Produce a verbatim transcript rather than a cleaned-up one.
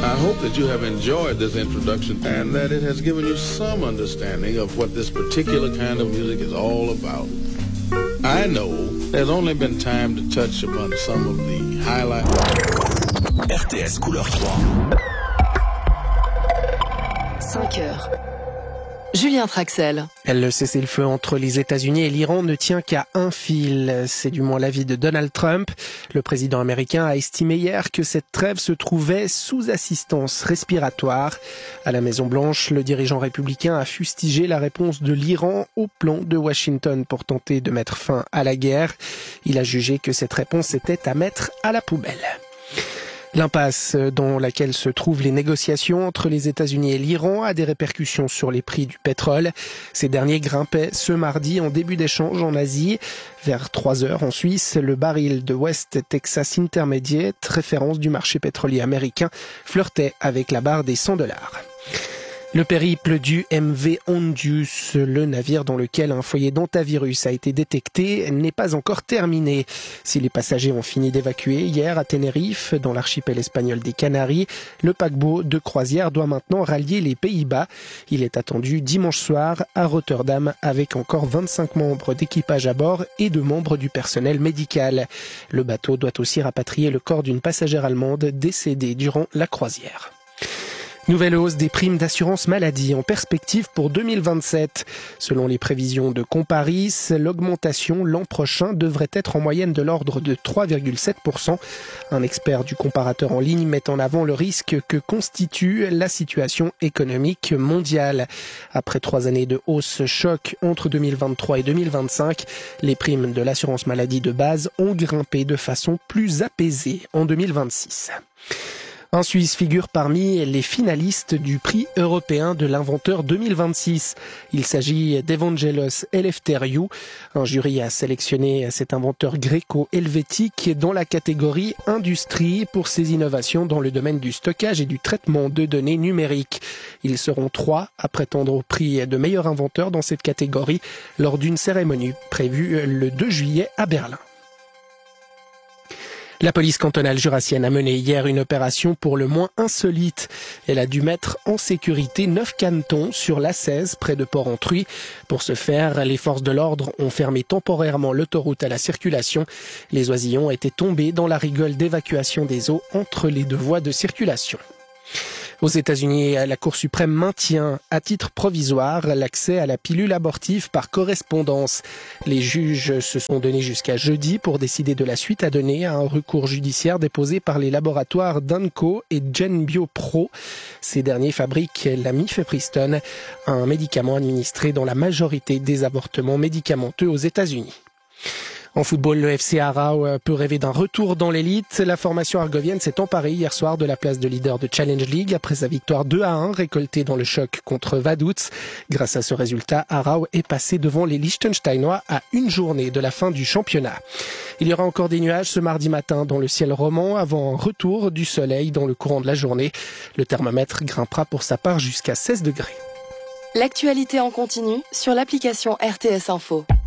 I hope that you have enjoyed this introduction and that it has given you some understanding of what this particular kind of music is all about. I know there's only been time to touch upon some of the highlights. R T S couleur trois. cinq heures. Julien Traxel. Le cessez-le-feu entre les États-Unis et l'Iran ne tient qu'à un fil. C'est du moins l'avis de Donald Trump. Le président américain a estimé hier que cette trêve se trouvait sous assistance respiratoire. À la Maison-Blanche, le dirigeant républicain a fustigé la réponse de l'Iran au plan de Washington pour tenter de mettre fin à la guerre. Il a jugé que cette réponse était à mettre à la poubelle. L'impasse dans laquelle se trouvent les négociations entre les États-Unis et l'Iran a des répercussions sur les prix du pétrole. Ces derniers grimpaient ce mardi en début d'échange en Asie. Vers trois heures en Suisse, le baril de West Texas Intermediate, référence du marché pétrolier américain, flirtait avec la barre des cent dollars. Le périple du M V Ondius, le navire dans lequel un foyer d'hantavirus a été détecté, n'est pas encore terminé. Si les passagers ont fini d'évacuer hier à Tenerife, dans l'archipel espagnol des Canaries, le paquebot de croisière doit maintenant rallier les Pays-Bas. Il est attendu dimanche soir à Rotterdam avec encore vingt-cinq membres d'équipage à bord et deux membres du personnel médical. Le bateau doit aussi rapatrier le corps d'une passagère allemande décédée durant la croisière. Nouvelle hausse des primes d'assurance maladie en perspective pour deux mille vingt-sept. Selon les prévisions de Comparis, l'augmentation l'an prochain devrait être en moyenne de l'ordre de trois virgule sept pour cent. Un expert du comparateur en ligne met en avant le risque que constitue la situation économique mondiale. Après trois années de hausse choc entre deux mille vingt-trois et deux mille vingt-cinq, les primes de l'assurance maladie de base ont grimpé de façon plus apaisée en deux mille vingt-six. Un Suisse figure parmi les finalistes du prix européen de l'inventeur deux mille vingt-six. Il s'agit d'Evangelos Eleftheriou. Un jury a sélectionné cet inventeur gréco-helvétique dans la catégorie industrie pour ses innovations dans le domaine du stockage et du traitement de données numériques. Ils seront trois à prétendre au prix de meilleur inventeur dans cette catégorie lors d'une cérémonie prévue le deux juillet à Berlin. La police cantonale jurassienne a mené hier une opération pour le moins insolite. Elle a dû mettre en sécurité neuf canetons sur l'A seize près de Port-Entruy. Pour ce faire, les forces de l'ordre ont fermé temporairement l'autoroute à la circulation. Les oisillons étaient tombés dans la rigole d'évacuation des eaux entre les deux voies de circulation. Aux États-Unis, la Cour suprême maintient à titre provisoire l'accès à la pilule abortive par correspondance. Les juges se sont donnés jusqu'à jeudi pour décider de la suite à donner à un recours judiciaire déposé par les laboratoires Danco et GenBioPro. Ces derniers fabriquent la mifepristone, un médicament administré dans la majorité des avortements médicamenteux aux États-Unis. En football, le F C Aarau peut rêver d'un retour dans l'élite. La formation argovienne s'est emparée hier soir de la place de leader de Challenge League après sa victoire deux à un récoltée dans le choc contre Vaduz. Grâce à ce résultat, Aarau est passé devant les Liechtensteinois à une journée de la fin du championnat. Il y aura encore des nuages ce mardi matin dans le ciel roman avant un retour du soleil dans le courant de la journée. Le thermomètre grimpera pour sa part jusqu'à seize degrés. L'actualité en continu sur l'application R T S Info.